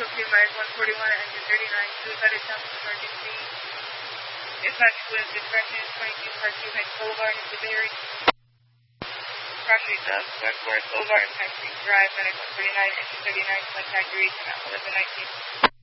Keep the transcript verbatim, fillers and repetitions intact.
two minus one forty-one at engine thirty-nine, suicide attempt, emergency. Dispatch with direction twenty-two Park two Heights Boulevard into Berry. Crash rate of Westward Boulevard, Pine Creek Drive, minus one forty-nine, engine thirty-nine, contact reach, and eleven nineteen.